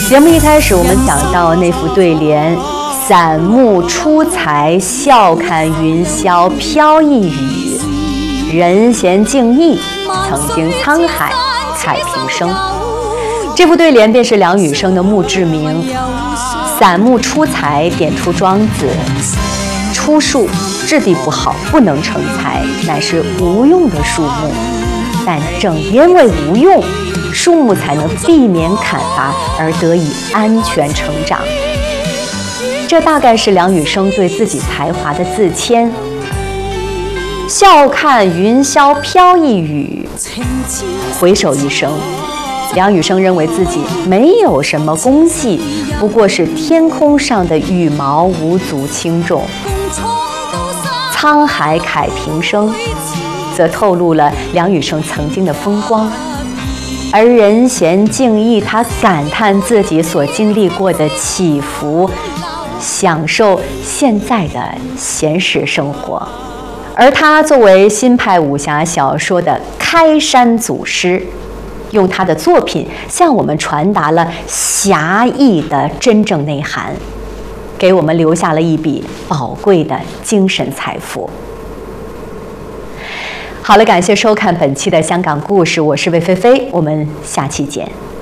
节目一开始，我们讲到那副对联：散目出才，笑看云霄飘逸语。人闲静逸，曾经沧海慨平生。这副对联便是梁羽生的墓志铭。散目出才点出庄子：出树质地不好，不能成材，乃是无用的树木。但正因为无用，树木才能避免砍伐而得以安全成长。这大概是梁羽生对自己才华的自谦。笑看云霄飘逸语，回首一生，梁羽生认为自己没有什么功绩，不过是天空上的羽毛，无足轻重。沧海慨平生，则透露了梁羽生曾经的风光。而人闲静逸，他感叹自己所经历过的起伏，享受现在的闲适生活。而他作为新派武侠小说的开山祖师，用他的作品向我们传达了侠义的真正内涵，给我们留下了一笔宝贵的精神财富。好了，感谢收看本期的香港故事，我是魏菲菲，我们下期见。